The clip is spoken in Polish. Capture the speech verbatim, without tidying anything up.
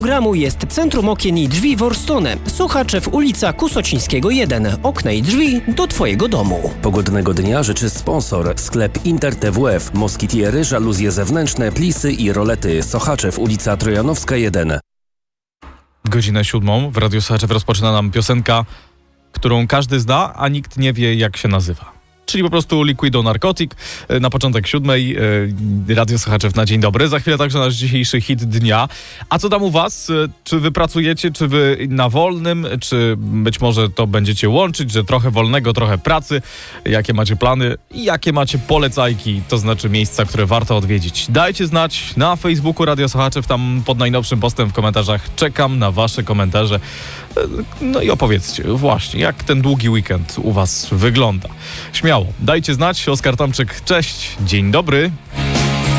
Programu jest Centrum Okien i Drzwi Worstone. Sochaczew, ulica Kusocińskiego jeden. Okna i drzwi do Twojego domu. Pogodnego dnia życzy sponsor. Sklep Inter T W F. Moskitiery, żaluzje zewnętrzne, plisy i rolety. Sochaczew, ulica Trojanowska jeden. Godzinę siódmą w Radiu Sochaczew rozpoczyna nam piosenka, którą każdy zna, a nikt nie wie, jak się nazywa. Czyli po prostu Liquido Narcotic. Na początek siódmej Radio Sochaczew na dzień dobry. Za chwilę także nasz dzisiejszy hit dnia. A co tam u was? Czy wy pracujecie, czy wy na wolnym, czy być może to będziecie łączyć, że trochę wolnego, trochę pracy? Jakie macie plany i jakie macie polecajki, to znaczy miejsca, które warto odwiedzić? Dajcie znać na Facebooku Radio Sochaczew, tam pod najnowszym postem w komentarzach czekam na wasze komentarze. No i opowiedzcie właśnie, jak ten długi weekend u was wygląda. Śmiało, dajcie znać. Oskar Tomczyk, cześć, dzień dobry.